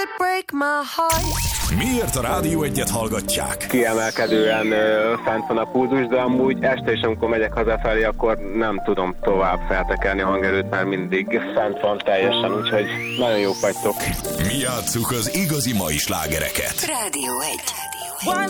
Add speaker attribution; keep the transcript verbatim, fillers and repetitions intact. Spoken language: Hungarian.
Speaker 1: Miért a Rádió Egyet hallgatják?
Speaker 2: Kiemelkedően ö, fent van a pulzus, de amúgy este is, amikor megyek hazafelé, akkor nem tudom tovább feltekerni a hangerőt, mert mindig fent van teljesen, úgyhogy nagyon jók vagytok.
Speaker 1: Mi játsszuk az igazi mai slágereket.
Speaker 3: Rádió Egy.
Speaker 4: One